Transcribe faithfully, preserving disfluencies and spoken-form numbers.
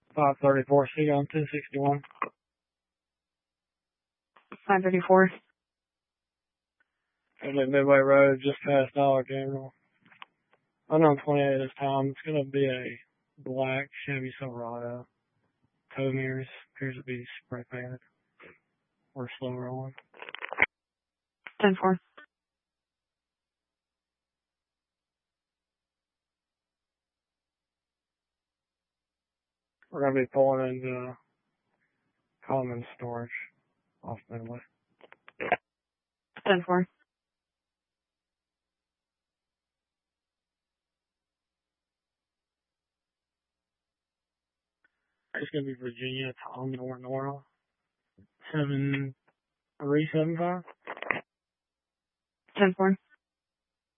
five thirty-four, see on ten sixty-one. five thirty-four. And then Midway Road, just past Dollar General. Unknown twenty-eight this time. It's going to be a black Chevy Silverado. Tow mirrors appears to be spray painted. Or slow rolling. ten four. We're going to be pulling into Common Storage off Midway. ten four. It's going to be Virginia, Tom, Nora, Nora. seven three seven five. ten four.